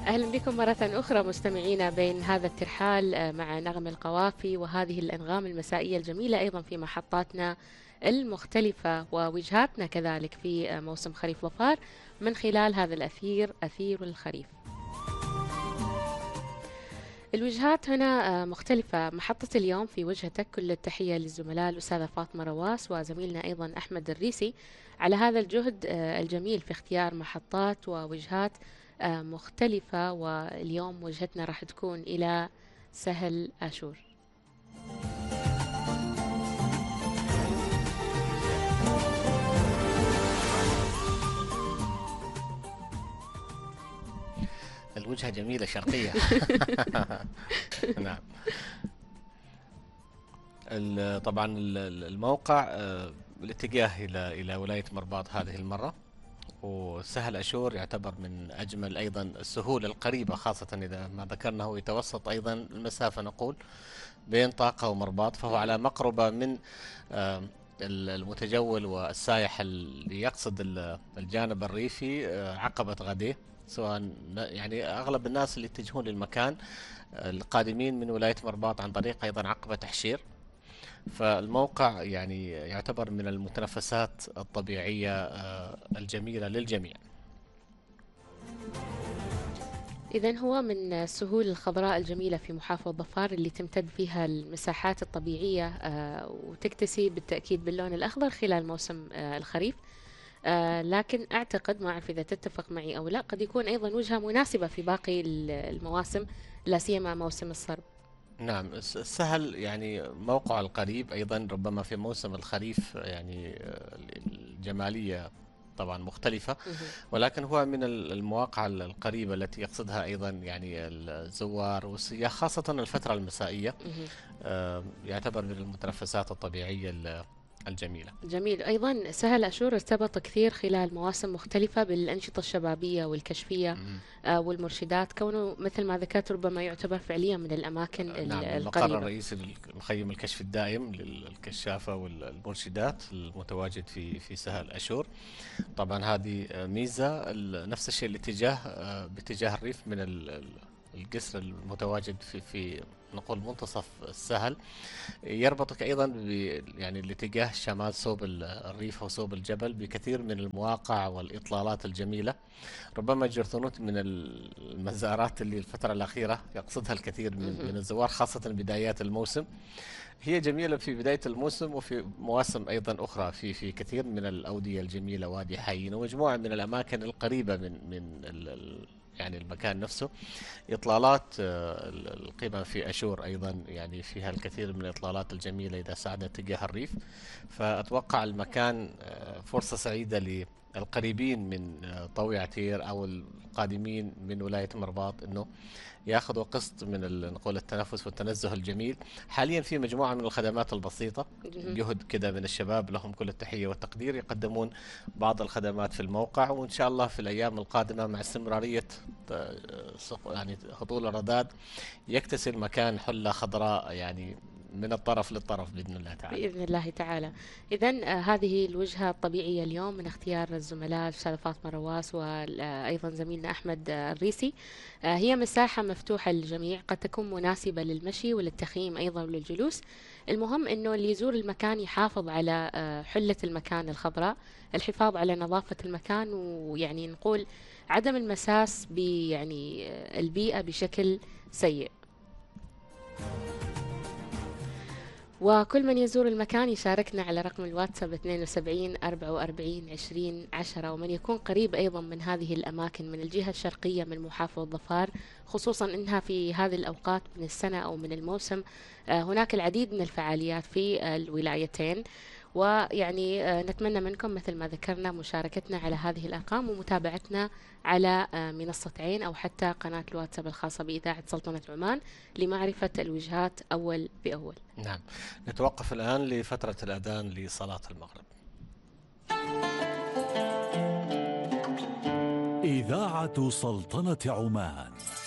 أهلا بكم مرة أخرى مستمعينا بين هذا الترحال مع نغم القوافي وهذه الأنغام المسائية الجميلة أيضا في محطاتنا المختلفة ووجهاتنا كذلك في موسم خريف ظفار من خلال هذا الأثير أثير الخريف. الوجهات هنا مختلفة. محطة اليوم في وجهتك، كل التحية للزملاء الأستاذة فاطمة رواس وزميلنا أيضا أحمد الريسي على هذا الجهد الجميل في اختيار محطات ووجهات مختلفة. واليوم وجهتنا راح تكون إلى سهل آشور. الوجهة جميلة شرقية. نعم. طبعا الموقع الاتجاه إلى ولاية مرباط هذه المرة، وسهل أشور يعتبر من أجمل أيضا السهول القريبة، خاصة إذا ما ذكرنا هو يتوسط أيضا المسافة نقول بين طاقة ومرباط، فهو على مقربة من المتجول والسائح اللي يقصد الجانب الريفي عقبة غدير، سواء يعني أغلب الناس اللي يتجهون للمكان القادمين من ولاية مرباط عن طريق أيضا عقبة تحشير. فالموقع يعني يعتبر من المتنفسات الطبيعية الجميلة للجميع. إذن هو من السهول الخضراء الجميلة في محافظة ظفار اللي تمتد فيها المساحات الطبيعية وتكتسي بالتأكيد باللون الأخضر خلال موسم الخريف. لكن أعتقد، ما أعرف إذا تتفق معي أو لا، قد يكون أيضا وجهة مناسبة في باقي المواسم، لا سيما موسم الصرب. نعم، السهل يعني موقع القريب أيضا ربما في موسم الخريف يعني الجمالية طبعا مختلفة، ولكن هو من المواقع القريبة التي يقصدها أيضا يعني الزوار والسياح، خاصة الفترة المسائية. يعتبر من المتنفسات الطبيعية الجميلة. جميل. أيضا سهل أشور ارتبط كثير خلال مواسم مختلفة بالأنشطة الشبابية والكشفية والمرشدات، كونه مثل ما ذكرت ربما يعتبر فعليا من الأماكن نعم، القريبة. المقر الرئيسي للمخيم الكشف الدائم للكشافة والمرشدات المتواجد في سهل أشور. طبعا هذه ميزة. نفس الشيء الاتجاه باتجاه الريف من القصر المتواجد في نقول منتصف السهل، يربطك ايضا يعني الاتجاه شمال صوب الريف او صوب الجبل بكثير من المواقع والاطلالات الجميله. ربما جرثوموت من المزارات اللي الفتره الاخيره يقصدها الكثير من الزوار، خاصه بدايات الموسم. هي جميله في بدايه الموسم وفي مواسم ايضا اخرى، في كثير من الاوديه الجميله، وادي حيين ومجموعه من الاماكن القريبه من يعني المكان نفسه. إطلالات القمم في أشور أيضا يعني فيها الكثير من الإطلالات الجميلة إذا سعدنا اتجاه الريف. فأتوقع المكان فرصة سعيدة للقريبين من طوي عتير أو القادمين من ولاية مرباط أنه ياخذوا قسط من نقول التنفس والتنزه الجميل. حاليا في مجموعة من الخدمات البسيطة، جهد كده من الشباب لهم كل التحية والتقدير، يقدمون بعض الخدمات في الموقع، وإن شاء الله في الأيام القادمة مع استمرارية يعني هطول الرذاذ يكتسي المكان حلة خضراء يعني من الطرف للطرف بإذن الله تعالى. بإذن الله تعالى. إذن هذه الوجهة الطبيعية اليوم من اختيار الزملاء الأستاذة فاطمة رواس وأيضا زميلنا أحمد الريسي. هي مساحة مفتوحة للجميع، قد تكون مناسبة للمشي وللتخييم أيضا وللجلوس. المهم أنه اللي يزور المكان يحافظ على حلة المكان الخضراء، الحفاظ على نظافة المكان، ويعني نقول عدم المساس يعني البيئة بشكل سيء. وكل من يزور المكان يشاركنا على رقم الواتساب 72 44 20 10. ومن يكون قريب أيضا من هذه الأماكن من الجهة الشرقية من محافظة ظفار، خصوصا أنها في هذه الأوقات من السنة أو من الموسم هناك العديد من الفعاليات في الولايتين. ويعني نتمنى منكم مثل ما ذكرنا مشاركتنا على هذه الأرقام ومتابعتنا على منصة عين أو حتى قناة الواتساب الخاصة بإذاعة سلطنة عمان لمعرفة الوجهات أول بأول. نعم، نتوقف الآن لفترة الأذان لصلاة المغرب. إذاعة سلطنة عمان.